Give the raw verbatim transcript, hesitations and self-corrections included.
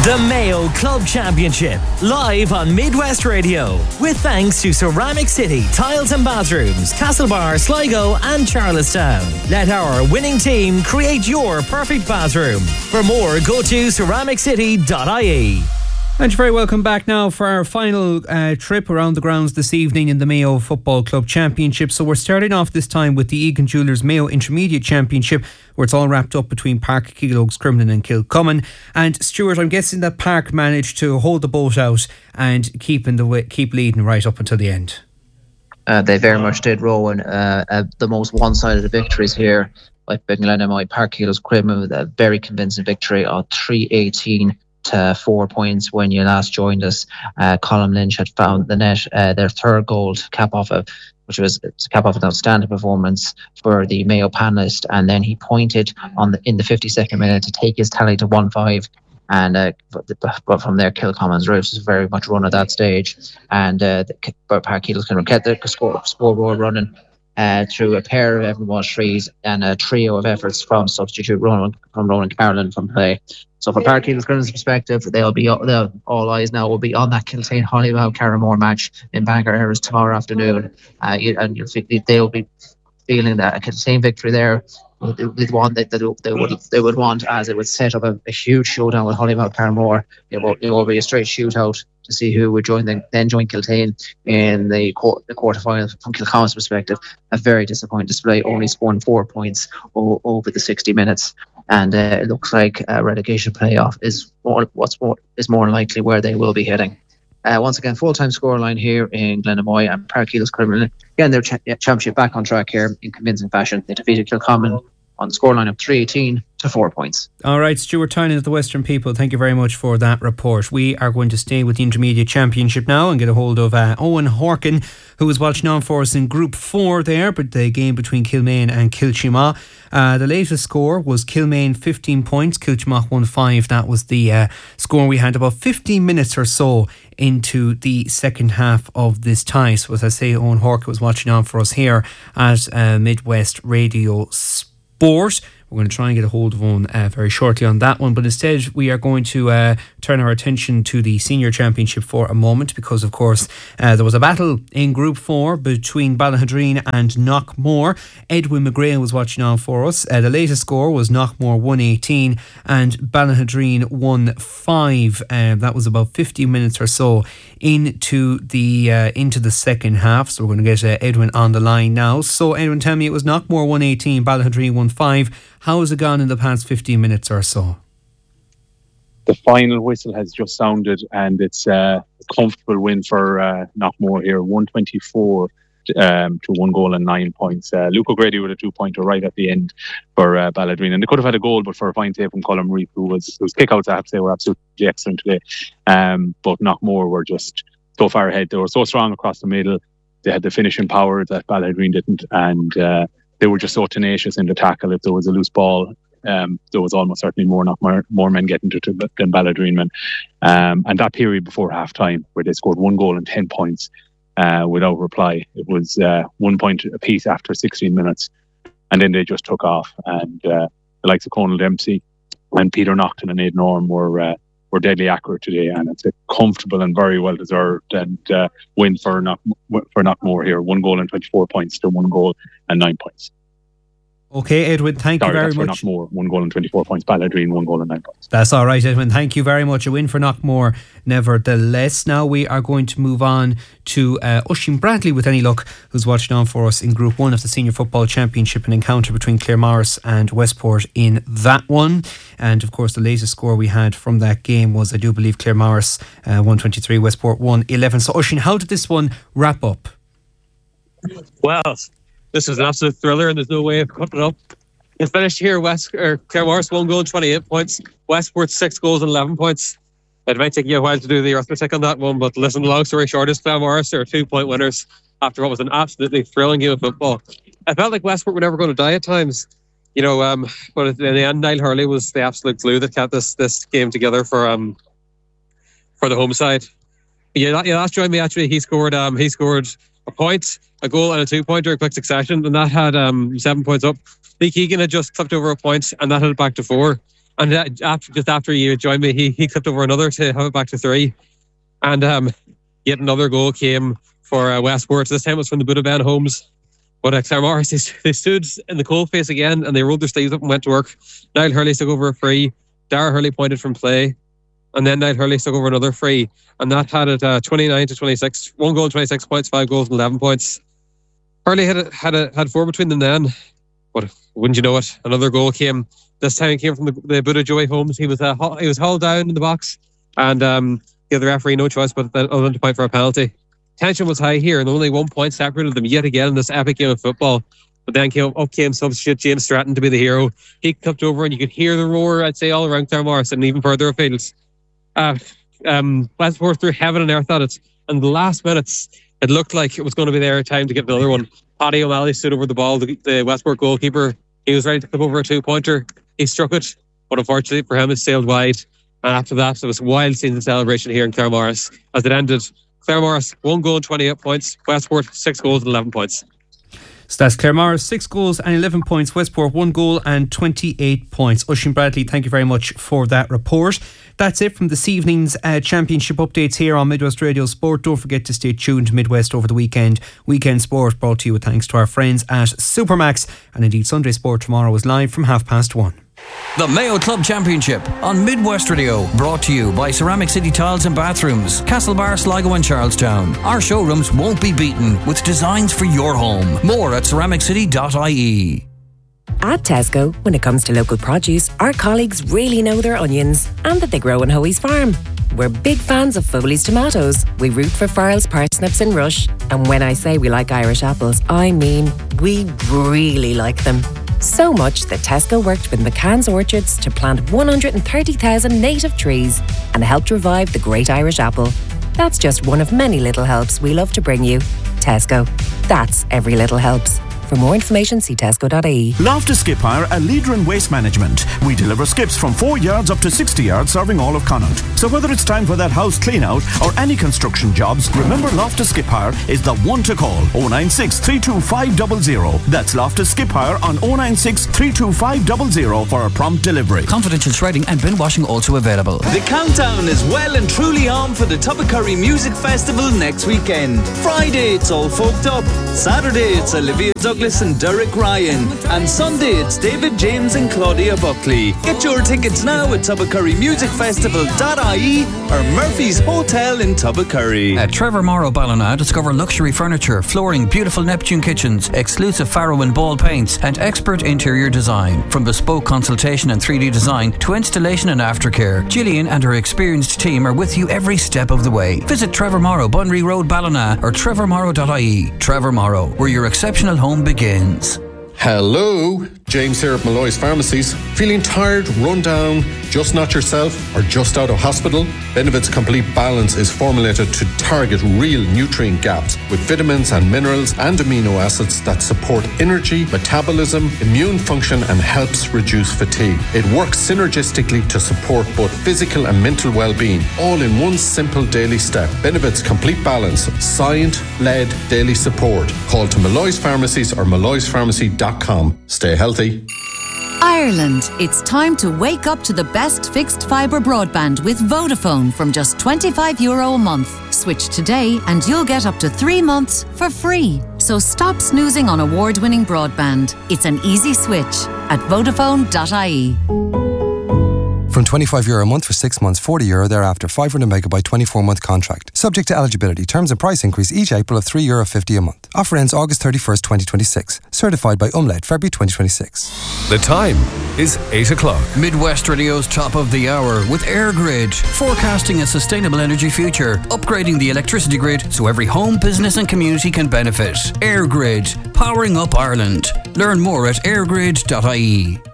The Mayo Club Championship, live on Midwest Radio. With thanks to Ceramic City Tiles and Bathrooms, Castlebar, Sligo and Charlestown. Let our winning team create your perfect bathroom. For more, go to ceramic city dot I E. And you're very welcome back now for our final uh, trip around the grounds this evening in the Mayo Football Club Championship. So we're starting off this time with the Egan Jewellers Mayo Intermediate Championship, where it's all wrapped up between Park Keelogs, Crumlin and Kilcummin. And Stuart, I'm guessing that Park managed to hold the boat out and keep in the way, keep leading right up until the end. Uh, they very much did, Rowan. Uh, uh, the most one-sided victories here, like Glenamoy, Park Keelogs, Crumlin, with a very convincing victory of three eighteen to four points when you last joined us. Uh, Colin Lynch had found the net, uh, their third goal to cap off a, which was to cap off an outstanding performance for the Mayo panellist, and then he pointed on the in the fifty-second minute to take his tally to one five. And uh, but from there, Kilcommin's Roofs was very much run at that stage, and uh, the Park Keelogs kind of kept the score scoreboard running uh, through a pair of Evan Walsh threes and a trio of efforts from substitute Ronan from Ronan Carlin from play. So from Park Keelogs' perspective, they'll be they'll, all eyes now will be on that Kiltane Hollymount Carramore match in Bangor Errors tomorrow afternoon, uh, and you'll they'll be feeling that a Kiltane victory there with one that they, they would they would want, as it would set up a, a huge showdown with Hollymount Carramore. It will it will be a straight shootout to see who would join the, then join Kiltane in the quar- the quarterfinals. From Kilcommin's perspective, a very disappointing display, only scoring four points o- over the sixty minutes. And uh, it looks like a relegation playoff is more, what's more is more likely where they will be heading. Uh, once again, full-time scoreline here in Glenamoy and Park Keelogs Crumlin. Again, their cha- championship back on track here in convincing fashion. They defeated Kilcommin on the scoreline of three eighteen to four points. All right, Stuart Tynan of the Western People, thank you very much for that report. We are going to stay with the Intermediate Championship now and get a hold of uh, Owen Horkin, who was watching on for us in Group four there, but the game between Kilmaine and Kilchima. Uh, the latest score was Kilmaine fifteen points, Kilchima won five. That was the uh, score we had about fifteen minutes or so into the second half of this tie. So as I say, Owen Horkin was watching on for us here at uh, Midwest Radio Sport. We're going to try and get a hold of Owen uh, very shortly on that one, but instead we are going to uh, turn our attention to the Senior Championship for a moment, because of course uh, there was a battle in Group four between Ballahadreen and Knockmore. Edwin McGrail was watching on for us. Uh, the latest score was Knockmore one eighteen and Ballahadreen one five. Uh, that was about fifteen minutes or so into the uh, into the second half. So we're going to get uh, Edwin on the line now. So Edwin, tell me, it was Knockmore one eighteen, Ballahadreen one five. How has it gone in the past fifteen minutes or so? The final whistle has just sounded, and it's uh, a comfortable win for uh, Knockmore here, one twenty-four um, to one goal and nine points. Uh, Luke O'Grady with a two-pointer right at the end for uh, Ballahadreen, and they could have had a goal, but for a fine save from Colin Reeve, who was whose kickouts, I have to say, were absolutely excellent today. Um, but Knockmore were just so far ahead. They were so strong across the middle. They had the finishing power that Ballahadreen didn't, and uh, they were just so tenacious in the tackle. If there was a loose ball, um, there was almost certainly more not more, more men getting to it than Ballahadreen men. Um, and that period before half time, where they scored one goal and ten points uh, without reply, it was uh, one point apiece after sixteen minutes, and then they just took off. And uh, the likes of Conal Dempsey and Peter Naughton and Aidan Orme were uh, were deadly accurate today, and it's a comfortable and very well deserved and uh, win for Knock for Knockmore here. One goal and twenty-four points to one goal and nine points. Okay, Edwin, thank Sorry, you very that's much. For Knockmore, one goal and twenty-four points. Ballahadreen, one goal and nine points. That's all right, Edwin. Thank you very much. A win for Knockmore, nevertheless. Now we are going to move on to uh, Oisín Bradley, with any luck, who's watching on for us in Group one of the Senior Football Championship, an encounter between Claremorris and Westport in that one. And of course, the latest score we had from that game was, I do believe, Claremorris uh, one twenty-three, Westport one eleven. So Oisín, how did this one wrap up? Well, this was an absolute thriller, and there's no way of cutting it up. It finished here, West or Claremorris one goal and twenty-eight points, Westport six goals and eleven points. It might take you a while to do the arithmetic on that one, but listen, long story short is Claremorris are two point winners after what was an absolutely thrilling game of football. I felt like Westport were never going to die at times, you know, um, but in the end, Niall Hurley was the absolute glue that kept this this game together for um for the home side. Yeah, yeah, last joined me actually. He scored um he scored a point, a goal, and a two pointer in quick succession, and that had um seven points up. Lee Keegan had just flipped over a point, and that had it back to four. And uh, after, just after you joined me, he, he clipped over another to have it back to three. And um, yet another goal came for uh, Westport. This time it was from the Budaban Homes. But uh, Claremorris, they, they stood in the coalface again and they rolled their sleeves up and went to work. Niall Hurley took over a free. Dara Hurley pointed from play. And then Niall Hurley took over another free. And that had it uh, twenty-nine to twenty-six. One goal and twenty-six points, five goals and eleven points. Hurley had a, had a, had four between them then. But wouldn't you know it, another goal came. This time it came from the, the Buda Joey Holmes. He was uh, he was hauled down in the box. And um, gave the referee no choice but other than to point for a penalty. Tension was high here and only one point separated them yet again in this epic game of football. But then came, up came substitute James Stratton to be the hero. He clipped over and you could hear the roar, I'd say, all around Claremorris and even further afield. Uh, um, Westport threw heaven and earth at it. And the last minutes, it looked like it was going to be their time to get another one. Paddy O'Malley stood over the ball, the, the Westport goalkeeper. He was ready to clip over a two-pointer. He struck it, but unfortunately for him, it sailed wide. And after that, there was wild scenes of celebration here in Claremorris as it ended. Claremorris, one goal and twenty-eight points. Westport, six goals and eleven points. So that's Claremorris, six goals and eleven points. Westport, one goal and twenty-eight points. Oisin Bradley, thank you very much for that report. That's it from this evening's uh, championship updates here on Midwest Radio Sport. Don't forget to stay tuned to Midwest over the weekend. Weekend Sport brought to you with thanks to our friends at Supermax. And indeed, Sunday Sport tomorrow is live from half past one. The Mayo Club Championship on Midwest Radio, brought to you by Ceramic City Tiles and Bathrooms, Castlebar, Sligo and Charlestown. Our showrooms won't be beaten with designs for your home. More at ceramic city dot I E. At Tesco, when it comes to local produce, our colleagues really know their onions and that they grow on Hoey's farm. We're big fans of Foley's tomatoes. We root for Farrell's parsnips and Rush. And when I say we like Irish apples, I mean we really like them. So much that Tesco worked with McCann's Orchards to plant one hundred thirty thousand native trees and helped revive the great Irish apple. That's just one of many little helps we love to bring you. Tesco. That's every little helps. For more information, see tesco dot I E. Loftus Skip Hire, a leader in waste management. We deliver skips from four yards up to sixty yards, serving all of Connaught. So whether it's time for that house clean out or any construction jobs, remember Loftus Skip Hire is the one to call. oh nine six, three two five zero zero. That's Loftus Skip Hire on oh nine six, three two five zero zero for a prompt delivery. Confidential shredding and bin washing also available. The countdown is well and truly on for the Tuppacurry Music Festival next weekend. Friday it's All Folked Up. Saturday it's Olivia Douglas and Derek Ryan. And Sunday it's David James and Claudia Buckley. Get your tickets now at tuppacurry music festival dot I E or Murphy's Hotel in Tuppacurry. At Trevor Morrow Ballina, discover luxury furniture, flooring, beautiful Neptune kitchens, exclusive Farrow and Ball paints and expert interior design. From bespoke consultation and three D design to installation and aftercare, Gillian and her experienced team are with you every step of the way. Visit Trevor Morrow, Bunry Road, Ballina or trevor morrow dot I E. Trevor Morrow, where your exceptional home begins. Hello, James here at Malloy's Pharmacies. Feeling tired, run down, just not yourself, or just out of hospital? Benevit's Complete Balance is formulated to target real nutrient gaps with vitamins and minerals and amino acids that support energy, metabolism, immune function and helps reduce fatigue. It works synergistically to support both physical and mental well-being, all in one simple daily step. Benevit's Complete Balance, science-led daily support. Call to Malloy's Pharmacies or malloys pharmacy dot com. Stay healthy. Ireland, it's time to wake up to the best fixed fibre broadband with Vodafone from just twenty-five euro a month. Switch today and you'll get up to three months for free. So stop snoozing on award-winning broadband. It's an easy switch at vodafone dot I E. From twenty-five euro a month for six months, forty euro thereafter, five hundred megabyte twenty-four month contract. Subject to eligibility. Terms and price increase each April of three euro fifty a month. Offer ends August thirty-first, twenty twenty-six. Certified by Umlaut, February twenty twenty-six. The time is eight o'clock. Midwest Radio's top of the hour with AirGrid. Forecasting a sustainable energy future. Upgrading the electricity grid so every home, business and community can benefit. AirGrid. Powering up Ireland. Learn more at airgrid dot I E.